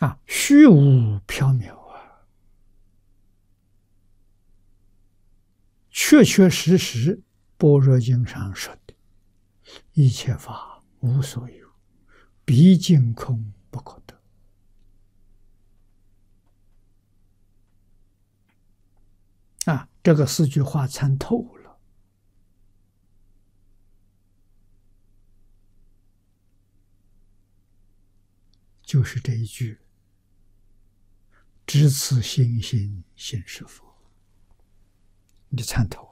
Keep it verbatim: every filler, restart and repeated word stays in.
啊，虚无缥缈啊，确确实实，般若经上说的，一切法无所有，毕竟空不可得。啊，这个四句话参透了，就是这一句：知此心性，心是佛。你参透。